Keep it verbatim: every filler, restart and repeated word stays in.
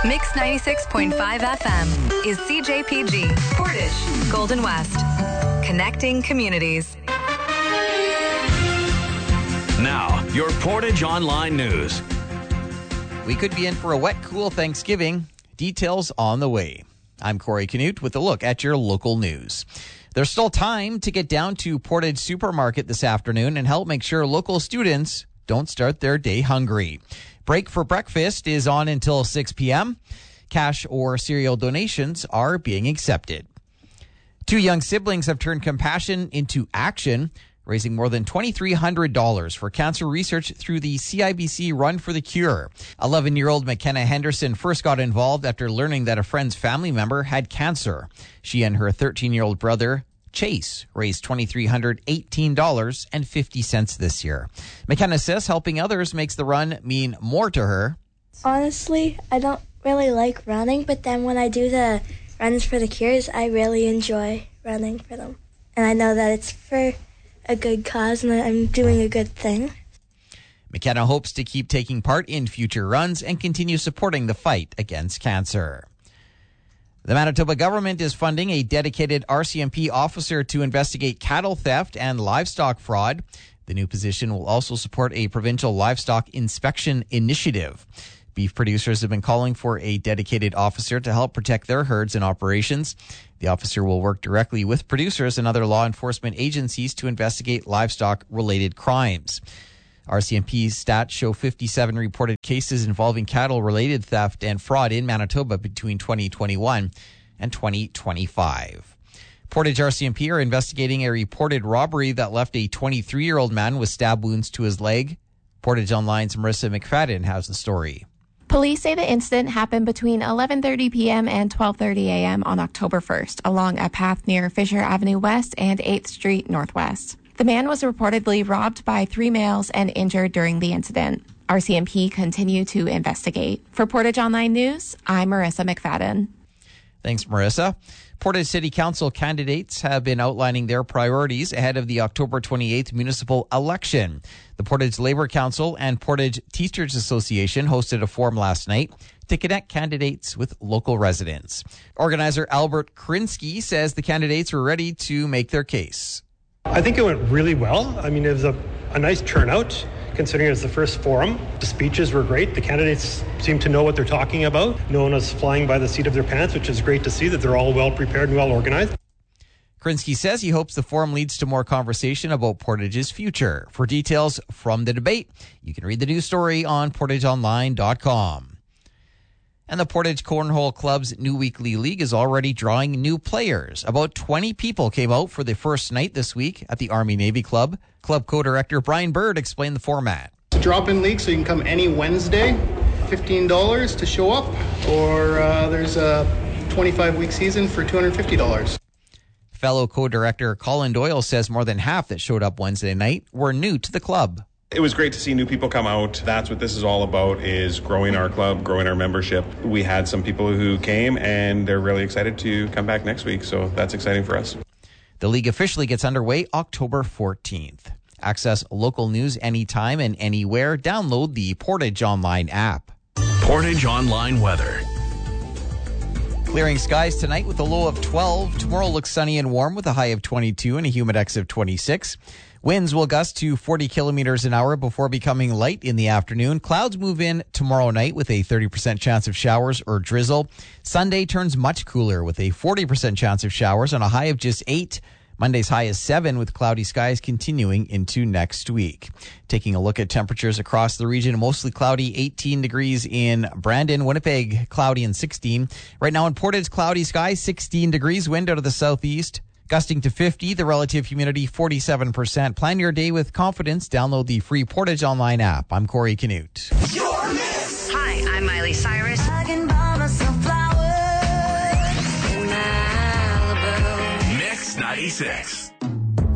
Mix ninety-six point five F M is C J P G, Portage, Golden West. Connecting communities. Now, your Portage Online News. We could be in for a wet, cool Thanksgiving. Details on the way. I'm Corey Canute with a look at your local news. There's still time to get down to Portage Supermarket this afternoon and help make sure local students don't start their day hungry. Break for breakfast is on until six p.m. Cash or cereal donations are being accepted. Two young siblings have turned compassion into action, raising more than two thousand three hundred dollars for cancer research through the C I B C Run for the Cure. eleven-year-old McKenna Henderson first got involved after learning that a friend's family member had cancer. She and her thirteen-year-old brother, Chase, raised two thousand three hundred eighteen dollars and fifty cents this year. McKenna says helping others makes the run mean more to her. Honestly, I don't really like running, but then when I do the Runs for the Cures, I really enjoy running for them. And I know that it's for a good cause and I'm doing a good thing. McKenna hopes to keep taking part in future runs and continue supporting the fight against cancer. The Manitoba government is funding a dedicated R C M P officer to investigate cattle theft and livestock fraud. The new position will also support a provincial livestock inspection initiative. Beef producers have been calling for a dedicated officer to help protect their herds and operations. The officer will work directly with producers and other law enforcement agencies to investigate livestock-related crimes. R C M P stats show fifty-seven reported cases involving cattle-related theft and fraud in Manitoba between twenty twenty-one and twenty twenty-five. Portage R C M P are investigating a reported robbery that left a twenty-three-year-old man with stab wounds to his leg. Portage Online's Marissa McFadden has the story. Police say the incident happened between eleven thirty p.m. and twelve thirty a.m. on October first along a path near Fisher Avenue West and eighth Street Northwest. The man was reportedly robbed by three males and injured during the incident. R C M P continue to investigate. For Portage Online News, I'm Marissa McFadden. Thanks, Marissa. Portage City Council candidates have been outlining their priorities ahead of the October twenty-eighth municipal election. The Portage Labour Council and Portage Teachers Association hosted a forum last night to connect candidates with local residents. Organizer Albert Krinsky says the candidates were ready to make their case. I think it went really well. I mean, it was a, a nice turnout, considering it was the first forum. The speeches were great. The candidates seem to know what they're talking about. No one was flying by the seat of their pants, which is great to see that they're all well prepared and well organized. Krinsky says he hopes the forum leads to more conversation about Portage's future. For details from the debate, you can read the news story on portage online dot com. And the Portage Cornhole Club's new weekly league is already drawing new players. About twenty people came out for the first night this week at the Army-Navy Club. Club co-director Brian Bird explained the format. It's a drop-in league, so you can come any Wednesday, fifteen dollars to show up, or uh, there's a twenty-five week season for two hundred fifty dollars. Fellow co-director Colin Doyle says more than half that showed up Wednesday night were new to the club. It was great to see new people come out. That's what this is all about, is growing our club, growing our membership. We had some people who came and they're really excited to come back next week, so that's exciting for us. The league officially gets underway October fourteenth. Access local news anytime and anywhere. Download the Portage Online app. Portage Online weather. Clearing skies tonight with a low of twelve. Tomorrow looks sunny and warm with a high of twenty-two and a humidex of twenty-six. Winds will gust to forty kilometers an hour before becoming light in the afternoon. Clouds move in tomorrow night with a thirty percent chance of showers or drizzle. Sunday turns much cooler with a forty percent chance of showers and a high of just eight. Monday's high is seven with cloudy skies continuing into next week. Taking a look at temperatures across the region, mostly cloudy, eighteen degrees in Brandon. Winnipeg, cloudy and sixteen. Right now in Portage, cloudy skies, sixteen degrees, wind out of the southeast. Gusting to fifty, the relative humidity forty-seven percent. Plan your day with confidence. Download the free Portage Online app. I'm Corey Canute. Hi, I'm Miley Cyrus. Mix ninety-six.